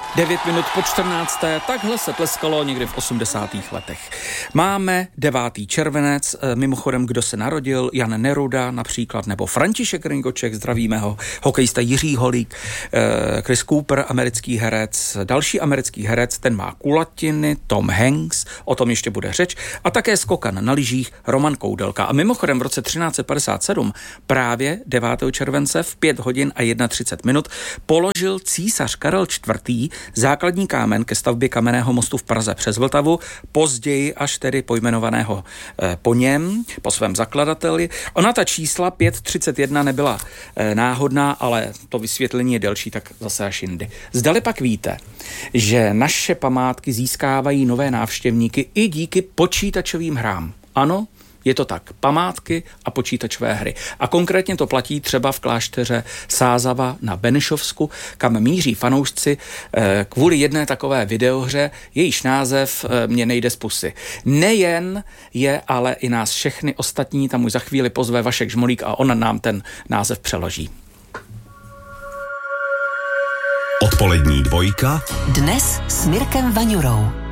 9 minut po 14. Takhle se tleskalo někdy v 80. letech. Máme 9. červenec, mimochodem, kdo se narodil, Jan Neruda například, nebo František Ringoček, zdravíme ho, hokejista Jiří Holík, Chris Cooper, americký herec, další americký herec, ten má kulatiny, Tom Hanks, o tom ještě bude řeč, a také skokan na lyžích Roman Koudelka. A mimochodem v roce 1357, právě 9. července v 5 hodin a 31 minut položil císař Karel IV. Základní kámen ke stavbě kamenného mostu v Praze přes Vltavu, později až tedy pojmenovaného po něm, po svém zakladateli. Ona ta čísla 531 nebyla náhodná, ale to vysvětlení je delší, tak zase až jindy. Zdali pak víte, že naše památky získávají nové návštěvníky i díky počítačovým hrám. Ano, je to tak. Památky a počítačové hry. A konkrétně to platí třeba v klášteře Sázava na Benešovsku, kam míří fanoušci kvůli jedné takové videohře, jejíž název mě nejde z pusy. Nejen je, ale i nás všechny ostatní, tam už za chvíli pozve Vašek Žmolík a on nám ten název přeloží. Odpolední dvojka. Dnes s Mirkem Vaňurou.